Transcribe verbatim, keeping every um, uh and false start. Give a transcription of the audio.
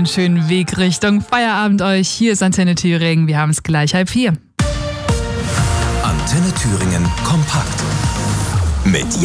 einen schönen Weg Richtung Feierabend euch. Hier ist Antenne Thüringen. Wir haben es gleich halb vier. Antenne Thüringen kompakt mit